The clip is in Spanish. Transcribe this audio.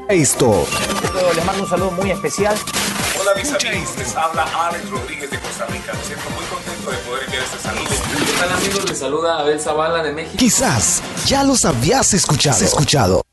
Esto. Les mando un saludo muy especial. Hola mis amigos, les habla Alex Rodríguez de Costa Rica. Me siento muy contento de poder enviar este saludo. ¿Qué tal amigos? Les saluda Abel Zavala de México. Quizás ya los habías escuchado.